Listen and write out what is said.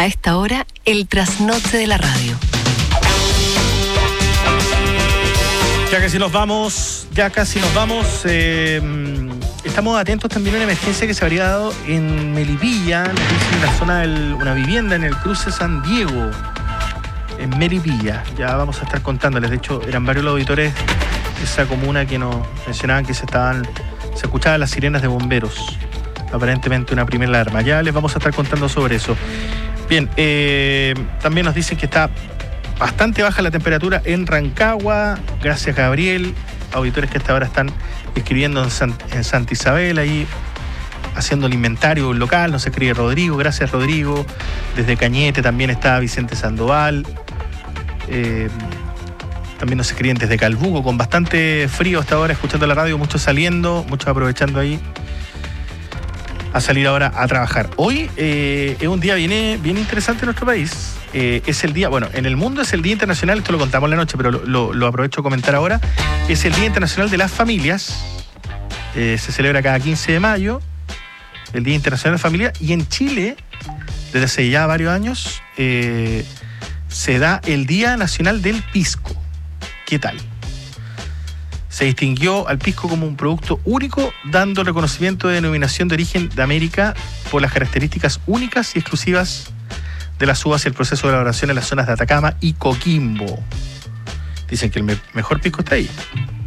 esta hora, el trasnoche de la radio. Ya casi nos vamos. Estamos atentos también a una emergencia que se habría dado en Melipilla, en la zona de una vivienda en el cruce San Diego, en Melipilla. Ya vamos a estar contándoles. De hecho, eran varios los auditores de esa comuna que nos mencionaban que se escuchaban las sirenas de bomberos. Aparentemente una primera alarma. Ya les vamos a estar contando sobre eso. Bien, también nos dicen que está bastante baja la temperatura en Rancagua. Gracias, Gabriel. Auditores que hasta ahora están escribiendo en Santa Isabel, ahí haciendo el inventario local. Nos escribe Rodrigo. Gracias, Rodrigo. Desde Cañete también está Vicente Sandoval. También nos escriben desde Calbuco, con bastante frío hasta ahora, escuchando la radio. Muchos saliendo, muchos aprovechando ahí a salir ahora a trabajar. Hoy es un día bien interesante en nuestro país. Es el día, bueno, en el mundo es el Día Internacional, esto lo contamos en la noche, pero lo aprovecho a comentar ahora. Es el Día Internacional de las Familias. Se celebra cada 15 de mayo, el Día Internacional de la Familia. Y en Chile, desde hace ya varios años, se da el Día Nacional del Pisco. ¿Qué tal? Se distinguió al pisco como un producto único, dando reconocimiento de denominación de origen de América por las características únicas y exclusivas de las uvas y el proceso de elaboración en las zonas de Atacama y Coquimbo. Dicen que el mejor pisco está ahí.